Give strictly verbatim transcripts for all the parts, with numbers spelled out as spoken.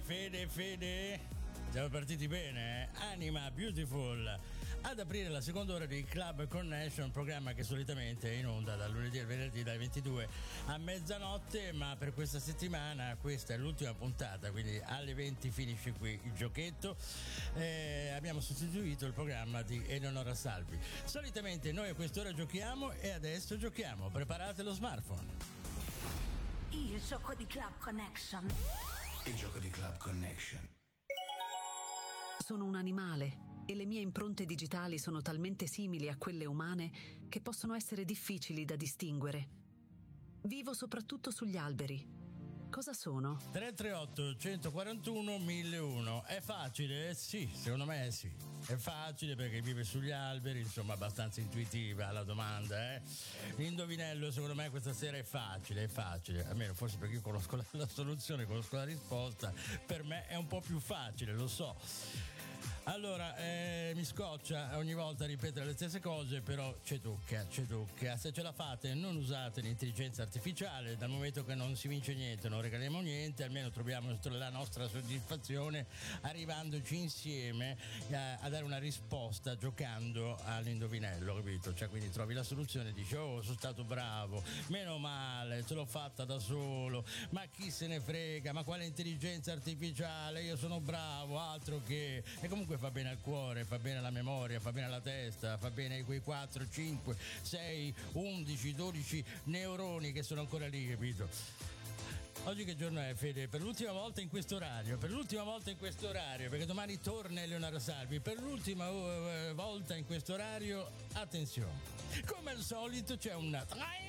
Fede, Fede. Siamo partiti bene, eh? Anima Beautiful. Ad aprire la seconda ora di Club Connection, programma che solitamente è in onda dal lunedì al venerdì dalle ventidue a mezzanotte, ma per questa settimana questa è l'ultima puntata, quindi alle venti finisce qui il giochetto. Eh, abbiamo sostituito il programma di Eleonora Salvi. Solitamente noi a quest'ora giochiamo e adesso giochiamo. Preparate lo smartphone. Il gioco di Club Connection. Il gioco di Club Connection. Sono un animale e le mie impronte digitali sono talmente simili a quelle umane che possono essere difficili da distinguere. Vivo soprattutto sugli alberi. Cosa sono? tre tre otto uno quattro uno mille uno. È facile? Sì, secondo me sì. È facile perché vive sugli alberi, insomma abbastanza intuitiva la domanda, eh? L'indovinello secondo me questa sera è facile, è facile, almeno forse perché io conosco la, la soluzione, conosco la risposta, per me è un po' più facile, lo so. Allora, eh, mi scoccia ogni volta ripetere le stesse cose, però ci tocca, ci tocca. Se ce la fate, non usate l'intelligenza artificiale, dal momento che non si vince niente, non regaliamo niente, almeno troviamo la nostra soddisfazione arrivandoci insieme a, a dare una risposta giocando all'indovinello, capito? Cioè, quindi trovi la soluzione e dici, oh, sono stato bravo, meno male, ce l'ho fatta da solo, ma chi se ne frega, ma quale intelligenza artificiale, io sono bravo, altro che... E comunque fa bene al cuore, fa bene alla memoria, fa bene alla testa, fa bene a quei quattro, cinque, sei, undici, dodici neuroni che sono ancora lì, capito? Oggi che giorno è, Fede? Per l'ultima volta in questo orario, per l'ultima volta in questo orario, perché domani torna Eleonora Salvi, per l'ultima uh, volta in questo orario, attenzione, come al solito c'è una...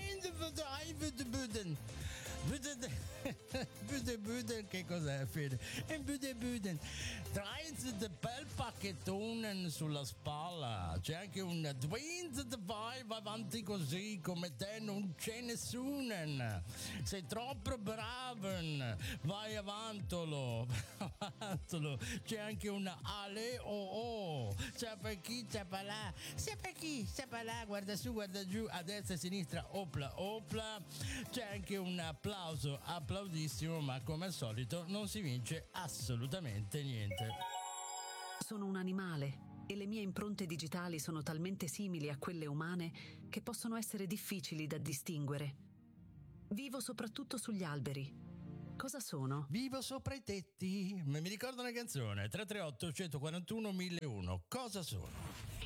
Buden Buden, che cos'è, Fede? E Buden Buden trains del bel pacchettone sulla spalla, c'è anche un twins vai va avanti così come te non c'è nessuno, sei troppo bravo, vai avantolo avantolo, c'è anche un ale o oh, c'è per chi, c'è per là, c'è per chi, c'è per là, guarda su, guarda giù, a destra e a sinistra, opla opla, c'è anche un applauso applaudissimo, ma come al solito non si vince assolutamente niente. Sono un animale e le mie impronte digitali sono talmente simili a quelle umane che possono essere difficili da distinguere. Vivo soprattutto sugli alberi. Cosa sono? Vivo sopra i tetti. Mi ricordo una canzone. tre tre otto uno quattro uno mille uno. Cosa sono?